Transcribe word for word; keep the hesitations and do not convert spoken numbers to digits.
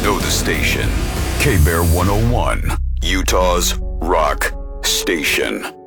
know the station. K-Bear one oh one, Utah's rock station.